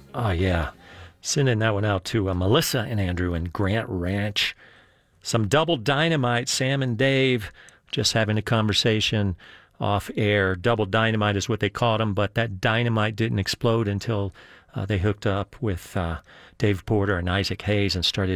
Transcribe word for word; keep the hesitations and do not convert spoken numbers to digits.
Oh, yeah. Sending that one out to uh, Melissa and Andrew in Grant Ranch. Some double dynamite, Sam and Dave just having a conversation off air. Double dynamite is what they called them, but that dynamite didn't explode until uh, they hooked up with uh, Dave Porter and Isaac Hayes and started